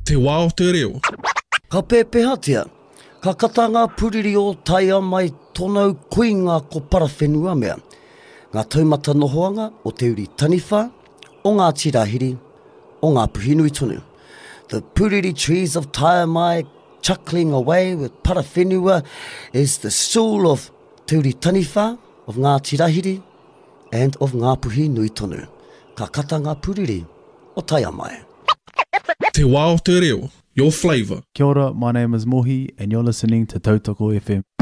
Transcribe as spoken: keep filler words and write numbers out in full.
Te wā o te reo. Ka pēpehatia, ka kata ngā puriri o taia mai tonau kuinga ko parawhenua mea. Ngā taumata nohoanga o te uri taniwha, o ngā tirahiri, o ngā puhinui tonu. The puriri trees of taia mai chuckling away with parawhenua is the soul of te uri taniwha, of ngā tirahiri, and of ngā puhinui tonu. Ka kata ngā puriri o taia mai. Te wā o te reo, your flavour. Kia ora, my name is Mohi and you're listening to Tautoko F M.